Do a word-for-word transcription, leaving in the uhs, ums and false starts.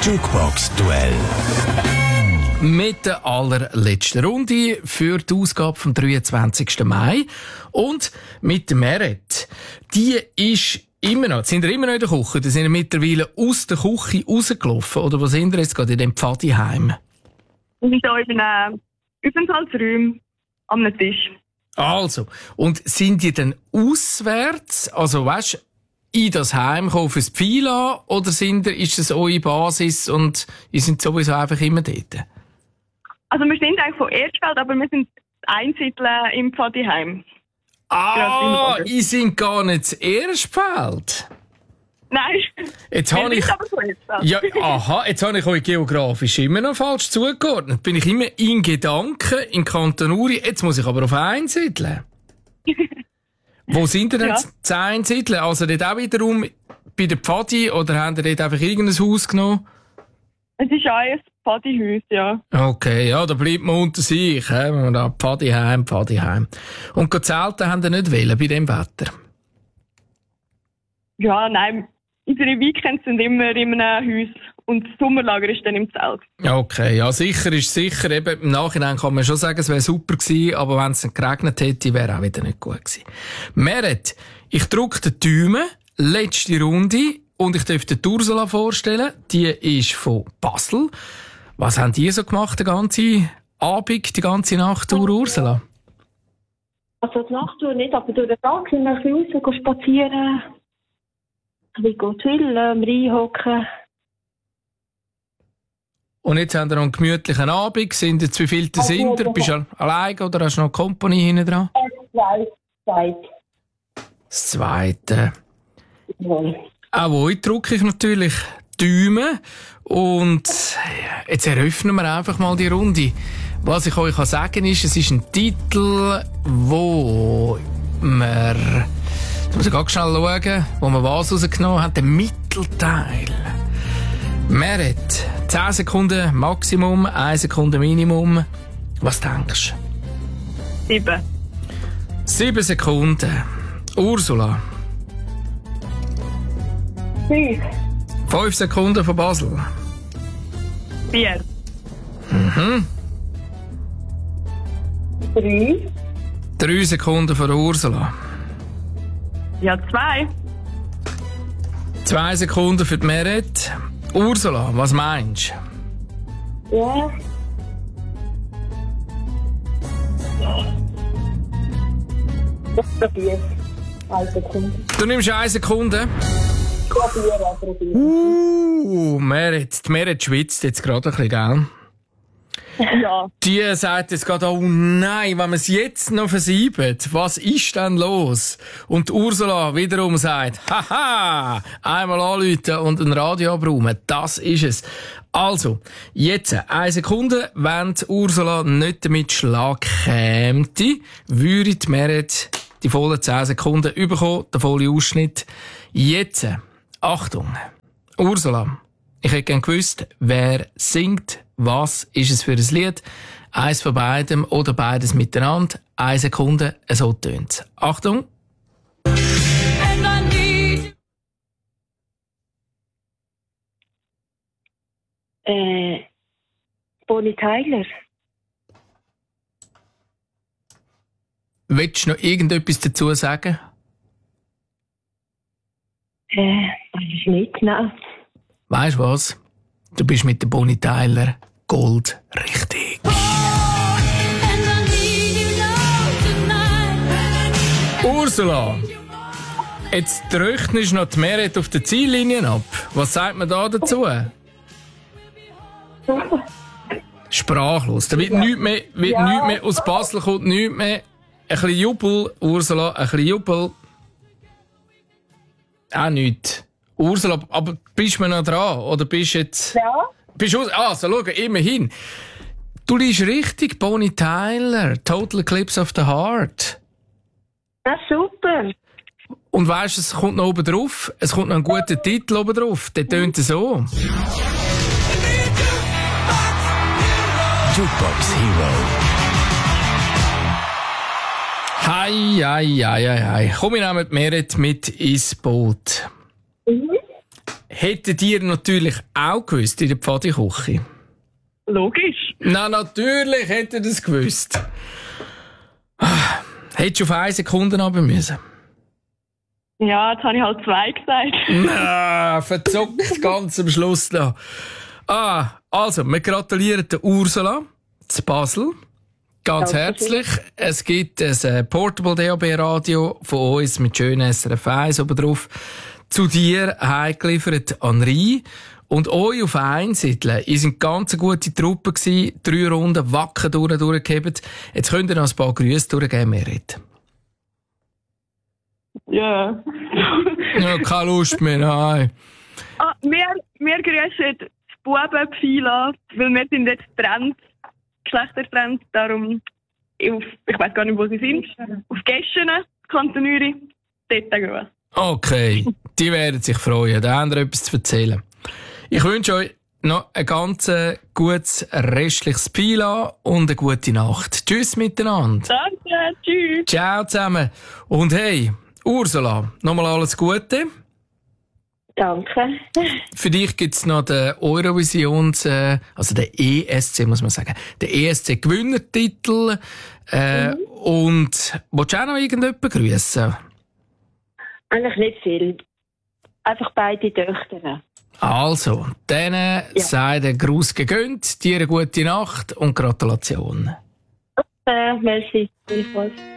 Jukebox-Duell. Mit der allerletzten Runde für die Ausgabe vom dreiundzwanzigsten Mai. Und mit der Meret. Die ist immer noch, sind ihr immer noch in der Küche? Die sind ihr mittlerweile aus der Küche rausgelaufen? Oder wo sind ihr jetzt gerade in dem Pfadiheim? Wir sind hier in einem Aufenthaltsraum am Tisch. Also, und sind die dann auswärts, also weißt, in das Heim gekommen fürs Pfeil, oder sind ihr, ist das eure Basis und ihr seid sowieso einfach immer dort? Also wir sind eigentlich von Erstfeld, aber wir sind Einsiedeln im Pfadiheim. Ah, ihr seid gar nicht das Erstfeld. Nein, jetzt wir habe sind ich, aber von Erstfeld. ja, aha, jetzt habe ich euch geografisch immer noch falsch zugeordnet. Bin ich immer in Gedanken in Kanton Uri, jetzt muss ich aber auf Einsiedeln. Wo sind ihr denn Ja. zu Einsiedeln? Also dort auch wiederum bei der Pfadi oder habt ihr dort einfach irgendein Haus genommen? Es ist auch ein Pfadihaus, ja. Okay, ja, da bleibt man unter sich, he? Wenn man da Pfadiheim, Pfadiheim. Und go zelten haben ihr nicht wollen bei dem Wetter? Ja, nein, unsere Weekends sind immer in einem Haus und das Sommerlager ist dann im Zelt. Okay, ja, sicher ist sicher. Eben, im Nachhinein kann man schon sagen, es wäre super gewesen, aber wenn es dann geregnet hätte, wäre auch wieder nicht gut gewesen. Meret, ich drücke den Daumen, letzte Runde, und ich darf dir Ursula vorstellen. Die ist von Basel. Was haben die so gemacht, den ganzen Abend, die ganze Nacht durch, Ursula? Also die Nachttour nicht, aber durch den Tag sind wir ein bisschen raus spazieren. Ein bisschen chillen, reinhocken. Und jetzt haben wir noch einen gemütlichen Abend. Sind jetzt, wie viele sind ihr? Bist du alleine oder hast du noch eine Company hinten dran? Zwei, zwei. Das Zweite. Jawohl. Auch euch drücke ich natürlich Daumen. Und jetzt eröffnen wir einfach mal die Runde. Was ich euch sagen kann, ist, es ist ein Titel, wo wir, jetzt muss ich ganz schnell schauen, wo wir was rausgenommen haben, den Mittelteil. Meret, zehn Sekunden Maximum, eine Sekunde Minimum. Was denkst du? Sieben. Sieben Sekunden. Ursula. Fünf. Fünf Sekunden von Basel. Vier. Mhm. Drei. Drei Sekunden von der Ursula. Ja, zwei. Zwei Sekunden für die Meret. Ursula, was meinst du? Ja. Ich probiere. Eine Sekunde. Du nimmst eine Sekunde. Probieren, probieren. Uh, Meret. Die Meret schwitzt jetzt gerade ein bisschen, gell? Ja. Die sagt jetzt gerade, oh nein, wenn wir es jetzt noch versieben, was ist denn los? Und Ursula wiederum sagt, haha, einmal anrufen und ein Radio abräumen, das ist es. Also, jetzt eine Sekunde, wenn die Ursula nicht damit Schlag käme, würde die Meret die vollen zehn Sekunden bekommen, der volle Ausschnitt. Jetzt, Achtung, Ursula, ich hätte gerne gewusst, wer singt. Was ist es für ein Lied? Eins von beidem oder beides miteinander. Eine Sekunde, so tönt's. Achtung! Äh, Bonnie Tyler. Willst du noch irgendetwas dazu sagen? Äh, weiß ich nicht, nein. Weisst du was? Du bist mit der Bonnie Tyler Gold richtig. Ursula, jetzt rechnen noch die Meret auf der Ziellinie ab. Was sagt man da dazu? Super. Sprachlos. Da wird nichts mehr, wird Ja. nichts mehr, aus Basel kommt nichts mehr. Ein bisschen Jubel, Ursula, ein bisschen Jubel. Auch nichts. Ursula, aber bist du noch dran? Oder bist du jetzt... Ja. Bist du... Ah, so, schau, immerhin. Du liegst richtig, Bonnie Tyler. Total Eclipse of the Heart. Das ist super. Und weisst du, es kommt noch oben drauf. Es kommt noch ein guter Titel oben drauf. Der tönt so. Jukebox Hero. Hei, hei, hei, hei, hei. Komm, wir nehmen die Meret mit ins Boot. Mhm. hättet ihr natürlich auch gewusst in der Pfadiküche? Logisch. Na, natürlich hättet ihr es gewusst. Ah, hättest du auf eine Sekunde runter müssen? Ja, jetzt habe ich halt zwei gesagt. Na, verzockt ganz am Schluss da. Ah, also, wir gratulieren der Ursula zu Basel. Ganz Danke herzlich. Es gibt ein äh, Portable D A B-Radio von uns mit schönen S R F eins oben drauf. Zu dir heimgeliefert an Rhein. Und euch auf Einsiedeln, ihr sind ganz eine gute Truppe gewesen, drei Runden wacker durch, durchgehebt. Jetzt könnt ihr noch ein paar Grüße durchgeben, Merit. Ja. Ja, keine Lust mehr, nein. Ah, wir, wir grüßen das Bubenpfeil, weil wir sind jetzt getrennt, geschlechtertrennt, darum, auf, ich weiß gar nicht, wo sie sind, auf Geschen, Kanton Uri, dort gehen wir. Okay, die werden sich freuen, da haben wir etwas zu erzählen. Ich wünsche euch noch ein ganz gutes restliches Pila und eine gute Nacht. Tschüss miteinander. Danke, tschüss. Ciao zusammen. Und hey, Ursula, nochmal alles Gute. Danke. Für dich gibt's noch den Eurovisions, äh, also den E S C, muss man sagen, den E S C-Gewinnertitel. Äh, mhm. Und willst du auch noch irgendjemanden grüssen? Eigentlich nicht viel. Einfach beide Töchter. Also, denen ja. sei der Gruß gegönnt, dir eine gute Nacht und Gratulation. Äh, merci. Vielmals.